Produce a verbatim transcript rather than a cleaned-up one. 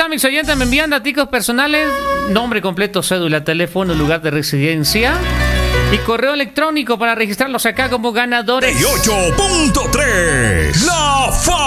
están mis oyentes? Me envían datos personales, nombre completo, cédula, teléfono, lugar de residencia y correo electrónico para registrarlos acá como ganadores. ocho punto tres La Fa